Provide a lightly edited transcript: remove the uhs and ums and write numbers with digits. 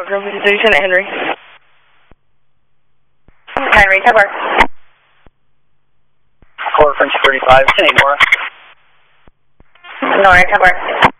Group, Lieutenant Henry. Henry, Tug Work. 4 French 35, 10 Nora. Nora, Tug Work.